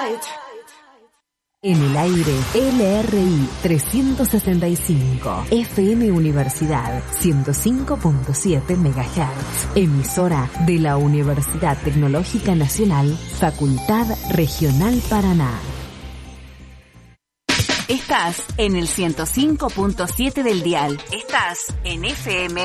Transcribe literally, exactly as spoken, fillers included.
En el aire, L R I trescientos sesenta y cinco, F M Universidad ciento cinco punto siete megahertz, emisora de la Universidad Tecnológica Nacional, Facultad Regional Paraná. Estás en el ciento cinco punto siete del dial. Estás en F M